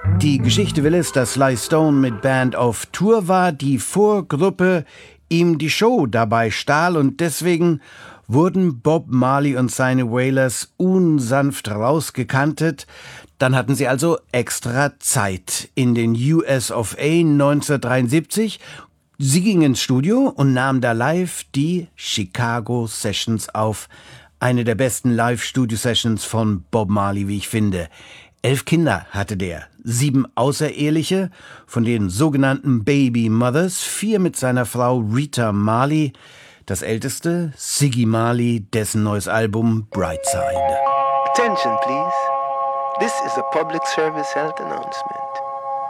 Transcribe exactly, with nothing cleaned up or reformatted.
Die Geschichte will es, dass Sly Stone mit Band auf Tour war, die Vorgruppe ihm die Show dabei stahl und deswegen wurden Bob Marley und seine Wailers unsanft rausgekantet. Dann hatten sie also extra Zeit. In den U S of A neunzehnhundertdreiundsiebzig. Sie gingen ins Studio und nahmen da live die Chicago Sessions auf. Eine der besten Live-Studio-Sessions von Bob Marley, wie ich finde. Elf Kinder hatte der, sieben außereheliche, von den sogenannten Baby Mothers, vier mit seiner Frau Rita Marley, das älteste Ziggy Marley, dessen neues Album Brightside. Attention please, this is a public service health announcement.